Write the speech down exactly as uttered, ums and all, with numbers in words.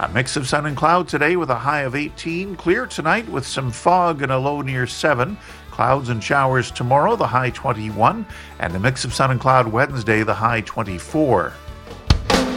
A mix of sun and cloud today with a high of eighteen. Clear tonight with some fog and a low near seven. Clouds and showers tomorrow, the high twenty-one. And a mix of sun and cloud Wednesday, the high twenty-four.